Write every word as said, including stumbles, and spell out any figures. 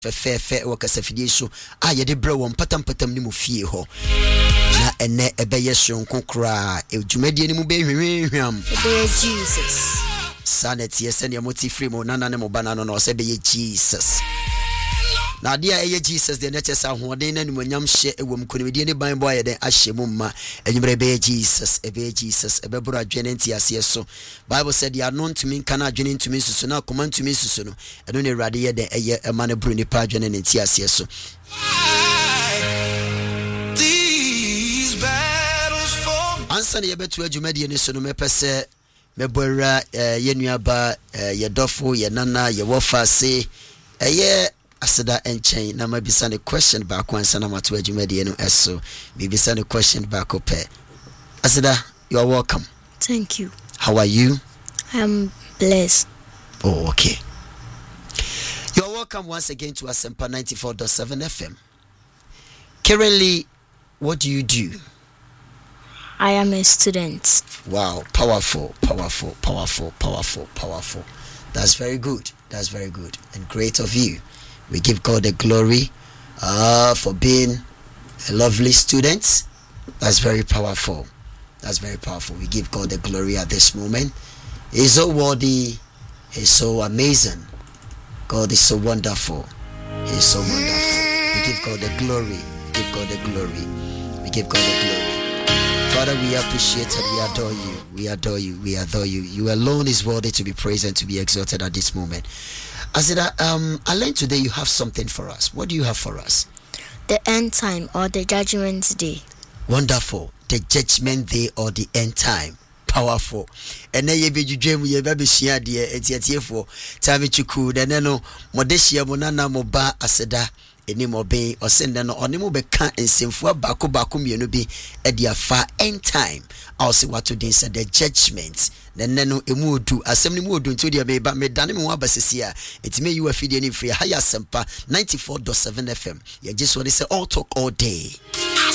fe fe wo kasafidie so a ye de bre wo patam patam ni mu fie ho na ene ebeye sonko kra edwumadie ni mu be hwehwehwam Jesus sanity yes and your free mo nana ne mo banana no se be Jesus na dia eye Jesus de na chesa hoden na nimonyam hye ewom konimedie ne ban boy den ahye mu ma enyumre be Jesus e be Jesus e be bro adwene ntiase so Bible said you are known to me kana adwene ntumi susu na command to me susu no eno ne rade ye den eye emane bro ni pa adwene ntiase so these battles for ansa ne ye betu adwumadie ne so no mepese mebora yenuaba ye dofo ye nana ye wofa se eye aseda enchen na mabisa ne question back one sana matu adwumadi no eso bibisa ne question back up aseda you are welcome. Thank you. How are you? I'm blessed. Oh, okay. You are welcome once again to Asempa ninety-four point seven F M. Currently, what do you do? I am a student. Wow, powerful, powerful, powerful, powerful, powerful. That's very good. That's very good and great of you. We give God the glory uh, for being a lovely student. That's very powerful. That's very powerful. We give God the glory at this moment. He's so worthy. He's so amazing. God is so wonderful. He's so wonderful. We give God the glory. We give God the glory. We give God the glory. Father, we appreciate and we adore you. We adore you. We adore you. You alone is worthy to be praised and to be exalted at this moment. I said, um, I learned today you have something for us. What do you have for us? The end time or the judgment day. Wonderful. The judgment day or the end time. Powerful. And then you be you dream you baby shia dear etiatie for time chuku then no modeshia monana moba aseda eni mobe or send no onimo beka ensemfo bako bako mienu bi e dia fa end time. I'll see what today said the judgment. Then no emu odu asem ni mu odu nti dia be ba me dane me wa basesia etime you afide ni free higher Asempa ninety-four point seven F M. You just want to say all talk all day.